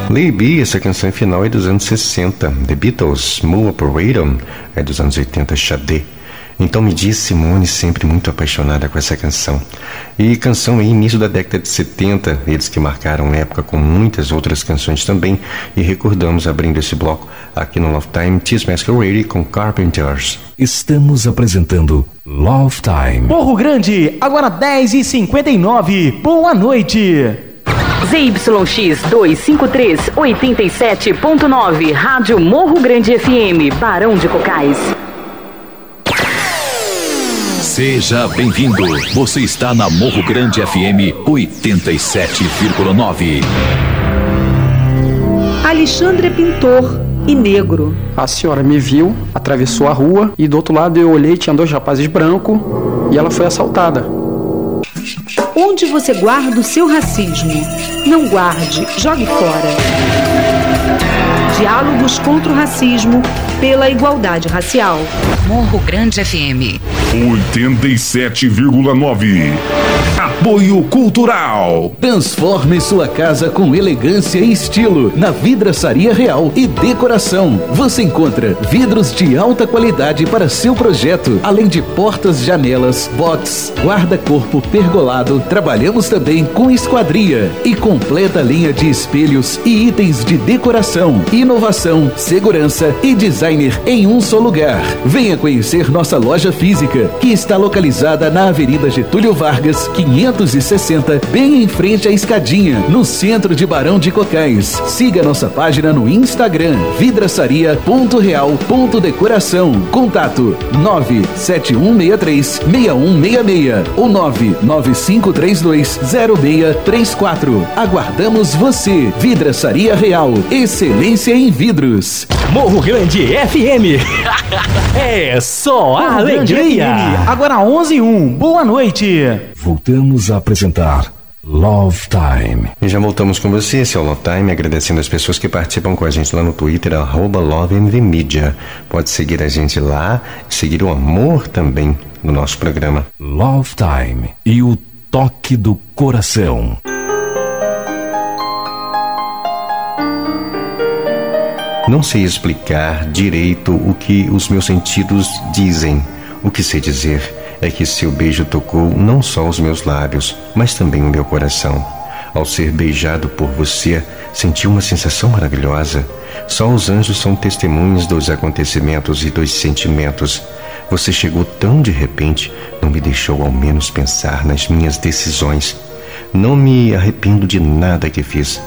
Lady B, essa canção final é dos anos 60. The Beatles, Move Operator, é dos anos 80, Xadê. Então me diz, Simone, sempre muito apaixonada com essa canção. E canção aí, início da década de 70, eles que marcaram época com muitas outras canções também. E recordamos, abrindo esse bloco aqui no Love Time, T.S. Masquerade com Carpenters. Estamos apresentando Love Time. Morro Grande, agora 10h59. Boa noite. ZYX 253, 87.9, Rádio Morro Grande FM, Barão de Cocais. Seja bem-vindo. Você está na Morro Grande FM 87,9. Alexandre é pintor e negro. A senhora me viu, atravessou a rua e do outro lado eu olhei, tinha 2 rapazes brancos e ela foi assaltada. Onde você guarda o seu racismo? Não guarde, jogue fora. Diálogos contra o racismo pela igualdade racial. Morro Grande FM 87,9. Apoio Cultural. Transforme sua casa com elegância e estilo na Vidraçaria Real e Decoração. Você encontra vidros de alta qualidade para seu projeto, além de portas, janelas, box, guarda-corpo pergolado. Trabalhamos também com esquadria e completa linha de espelhos e itens de decoração, inovação, segurança e designer em um só lugar. Venha conhecer nossa loja física, que está localizada na Avenida Getúlio Vargas, 560, bem em frente à Escadinha, no centro de Barão de Cocais. Siga nossa página no Instagram, vidraçaria.real.decoração. Contato 97163-6166 ou 99532-0634. Aguardamos você. Vidraçaria Real, excelência em vidros. Morro Grande FM. É só a alegria. Agora 11h01. Boa noite. Voltamos a apresentar Love Time. E já voltamos com você, esse é o Love Time, agradecendo as pessoas que participam com a gente lá no Twitter, @LoveMVMedia. Pode seguir a gente lá e seguir o amor também no nosso programa. Love Time e o toque do coração. Não sei explicar direito o que os meus sentidos dizem. O que sei dizer é que seu beijo tocou não só os meus lábios, mas também o meu coração. Ao ser beijado por você, senti uma sensação maravilhosa. Só os anjos são testemunhas dos acontecimentos e dos sentimentos. Você chegou tão de repente, não me deixou ao menos pensar nas minhas decisões. Não me arrependo de nada que fiz.